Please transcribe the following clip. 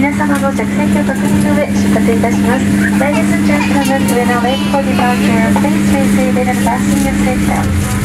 皆様の着席を確認の上出発いたします。Ladies and gentlemen, we are now waiting for departure. Please receive it and fasten your seatbelt.